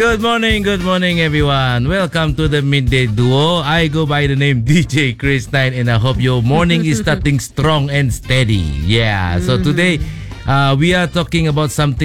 Good morning, everyone. Welcome to the Midday Duo. I go by the name DJ Chris 9, and I hope your morning is starting strong and steady. Yeah. So today, we are talking about something